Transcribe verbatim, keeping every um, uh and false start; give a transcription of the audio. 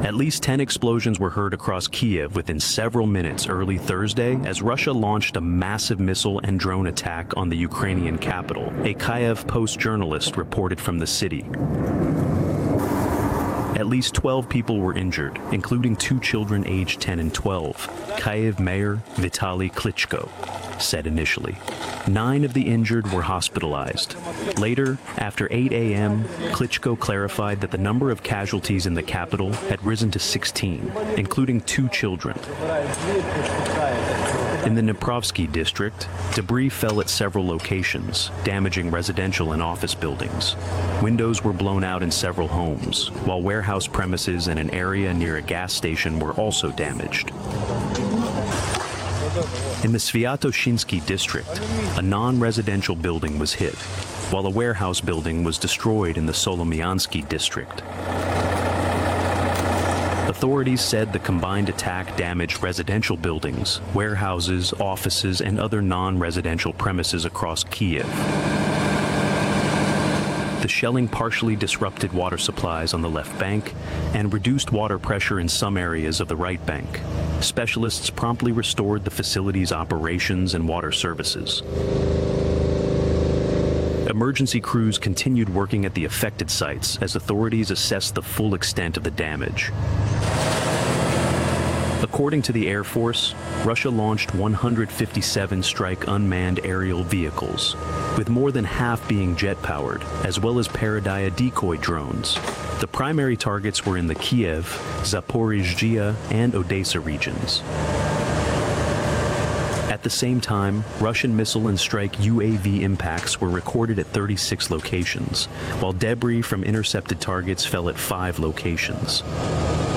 At least ten explosions were heard across Kiev within several minutes early Thursday as Russia launched a massive missile and drone attack on the Ukrainian capital, a Kyiv Post journalist reported from the city. At least twelve people were injured, including two children aged ten and twelve, Kyiv Mayor Vitaly Klitschko said initially. Nine of the injured were hospitalized. Later, after eight a m, Klitschko clarified that the number of casualties in the capital had risen to sixteen, including two children. In the Dniprovsky district, debris fell at several locations, damaging residential and office buildings. Windows were blown out in several homes, while warehouse premises and an area near a gas station were also damaged. In the Sviatoshinsky district, a non-residential building was hit, while a warehouse building was destroyed in the Solomiansky district. Authorities said the combined attack damaged residential buildings, warehouses, offices, and other non-residential premises across Kiev. The shelling partially disrupted water supplies on the left bank and reduced water pressure in some areas of the right bank. Specialists promptly restored the facility's operations and water services. Emergency crews continued working at the affected sites as authorities assessed the full extent of the damage. According to the Air Force, Russia launched one hundred fifty-seven strike unmanned aerial vehicles, with more than half being jet-powered, as well as Paradaya decoy drones. The primary targets were in the Kiev, Zaporizhzhia, and Odessa regions. At the same time, Russian missile and strike U A V impacts were recorded at thirty-six locations, while debris from intercepted targets fell at five locations.